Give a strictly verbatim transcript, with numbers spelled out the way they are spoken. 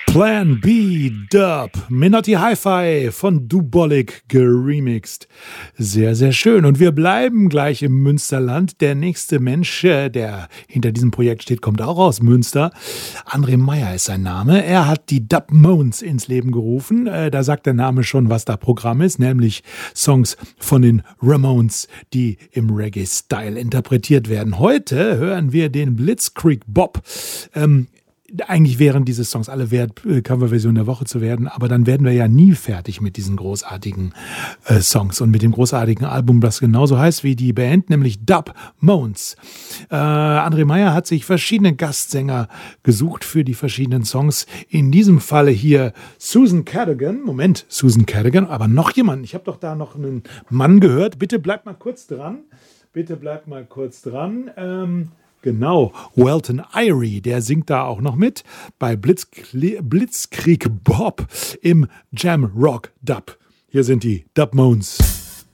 Plan B Dub, Minotti Hi-Fi von Dubolik geremixed. Sehr, sehr schön. Und wir bleiben gleich im Münsterland. Der nächste Mensch, der hinter diesem Projekt steht, kommt auch aus Münster. André Meyer ist sein Name. Er hat die Dub Moans ins Leben gerufen. Da sagt der Name schon, was da Programm ist, nämlich Songs von den Ramones, die im Reggae-Style interpretiert werden. Heute hören wir den Blitzkrieg Bob. Ähm, Eigentlich wären diese Songs alle wert, Coverversion der Woche zu werden, aber dann werden wir ja nie fertig mit diesen großartigen äh, Songs und mit dem großartigen Album, das genauso heißt wie die Band, nämlich Dub Moans. Äh, André Meyer hat sich verschiedene Gastsänger gesucht für die verschiedenen Songs. In diesem Falle hier Susan Cadogan. Moment, Susan Cadogan, aber noch jemand. Ich habe doch da noch einen Mann gehört. Bitte bleibt mal kurz dran. Bitte bleibt mal kurz dran. Ähm, Genau, Welton Irie, der singt da auch noch mit bei Blitzkrieg, Blitzkrieg Bob im Jam Rock Dub. Hier sind die Dub Moans.